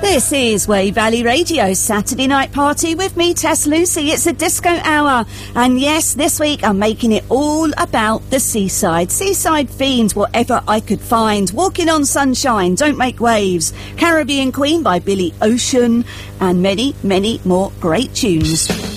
This is Wave Valley Radio's Saturday night party with me, Tess Lucy. It's a disco hour. And yes, this week I'm making it all about the seaside. Seaside fiends, whatever I could find. Walking on Sunshine, Don't Make Waves. Caribbean Queen by Billy Ocean. And many, many more great tunes.